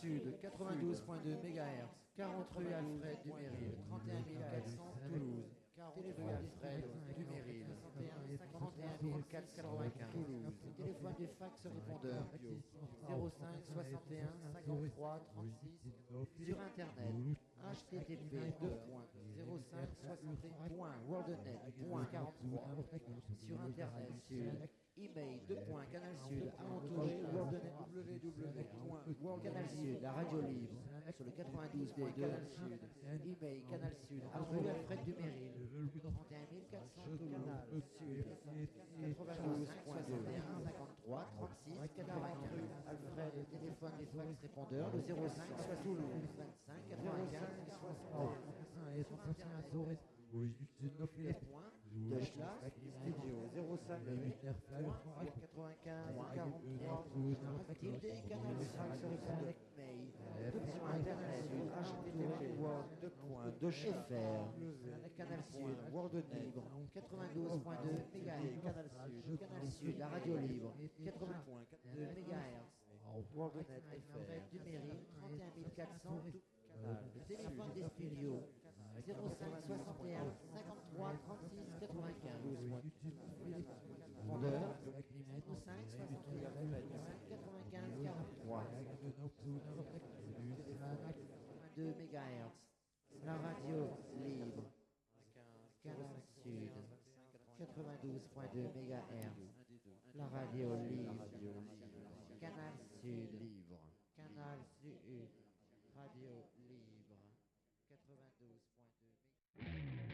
Sud, 92.2 MHz, 40 rue Alfred Duméryl, 31 400 Toulouse. Téléphone Alfred Duméryl, 31 495 Toulouse. Téléphone du fax répondeur, 05 61 53 36. Sur Internet, http://0560.worldnet.43. Sur Internet, sur email canal-sud alentouré www.canal-sud, la radio libre sur le 92.2 Canal Sud, email canal-sud rue Alfred Duméryl, 31 400 Canal Sud, 92 61 53 36 80 rue Alfred, téléphone des fax répondeurs, le 05 soit Toulouse 25 95 60. Les points de Schlas, studio 05 95 43 Mathilde, Canal 5 sur le mail, sur Internet, http://fr, Canal Sud, WorldNet, 92.2 MHz, Canal Sud, la radio libre, 80.2 MHz, WorldNet FR, Duméryl, 31 400, tout canal. Le téléphone des studios, 05 61 53 36 95. Répondeur, 05 61 95 43. 2 MHz. La radio libre. Canal Sud. 92.2 MHz. La radio libre. Canal Sud libre. Canal Sud. Radio